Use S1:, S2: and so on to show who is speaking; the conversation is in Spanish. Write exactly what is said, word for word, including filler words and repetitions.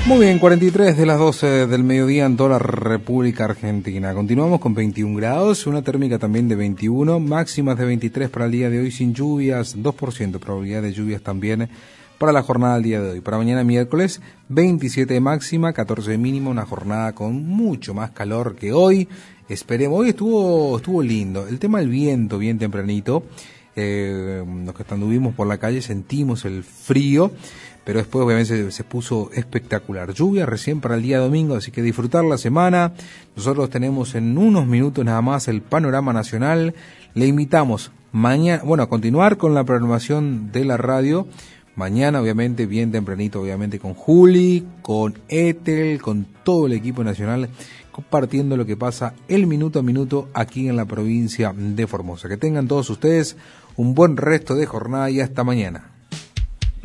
S1: Muy bien, cuarenta y tres de las doce del mediodía en toda la República Argentina. Continuamos con veintiún grados, una térmica también de veintiuno, máximas de veintitrés para el día de hoy sin lluvias, dos por ciento probabilidad de lluvias también para la jornada del día de hoy. Para mañana miércoles, veintisiete de máxima, catorce de mínima, una jornada con mucho más calor que hoy. Esperemos, hoy estuvo estuvo lindo. El tema del viento, bien tempranito, eh, los que anduvimos por la calle sentimos el frío, pero después obviamente se, se puso espectacular. Lluvia recién para el día domingo, así que disfrutar la semana. Nosotros tenemos en unos minutos nada más el panorama nacional. Le invitamos mañana, bueno, a continuar con la programación de la radio. Mañana, obviamente, bien tempranito, obviamente, con Juli, con Ethel, con todo el equipo nacional, compartiendo lo que pasa el minuto a minuto aquí en la provincia de Formosa. Que tengan todos ustedes un buen resto de jornada y hasta mañana.